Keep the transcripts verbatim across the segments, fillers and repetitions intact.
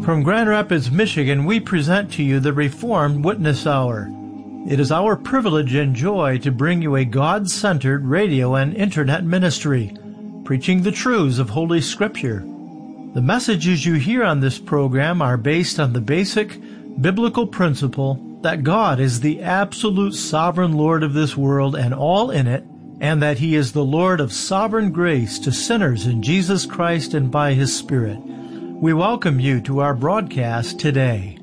From Grand Rapids, Michigan, we present to you the Reformed Witness Hour. It is our privilege and joy to bring you a God-centered radio and internet ministry, preaching the truths of Holy Scripture. The messages you hear on this program are based on the basic biblical principle that God is the absolute sovereign Lord of this world and all in it, and that He is the Lord of sovereign grace to sinners in Jesus Christ and by His Spirit. We welcome you to our broadcast today.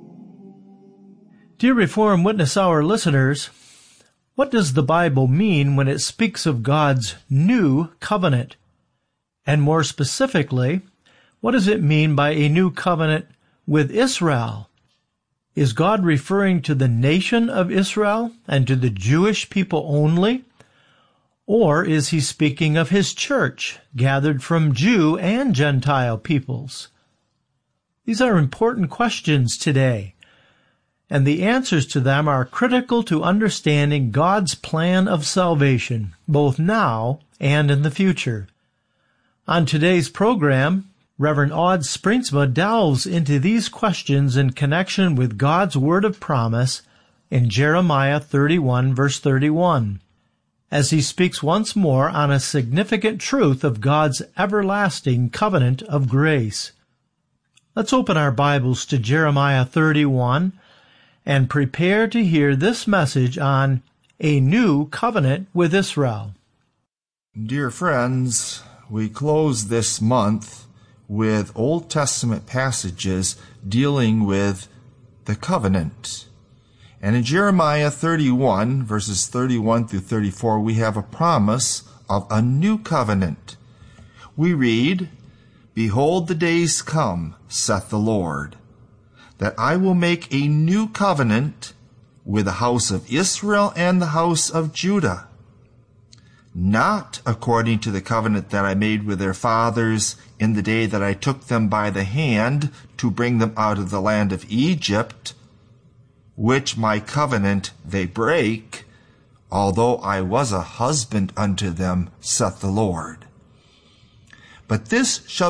Dear Reformed Witness Hour listeners, what does the Bible mean when it speaks of God's new covenant? And more specifically, what does it mean by a new covenant with Israel? Is God referring to the nation of Israel and to the Jewish people only? Or is He speaking of His church, gathered from Jew and Gentile peoples? These are important questions today, and the answers to them are critical to understanding God's plan of salvation, both now and in the future. On today's program, Reverend Aud Springsma delves into these questions in connection with God's word of promise in Jeremiah thirty-one, verse thirty-one, as he speaks once more on a significant truth of God's everlasting covenant of grace. Let's open our Bibles to Jeremiah thirty-one and prepare to hear this message on a new covenant with Israel. Dear friends, we close this month with Old Testament passages dealing with the covenant. And in Jeremiah thirty-one, verses thirty-one through thirty-four, we have a promise of a new covenant. We read, "Behold, the days come, saith the Lord, that I will make a new covenant with the house of Israel and the house of Judah, not according to the covenant that I made with their fathers in the day that I took them by the hand to bring them out of the land of Egypt, which my covenant they break, although I was a husband unto them, saith the Lord. But this shall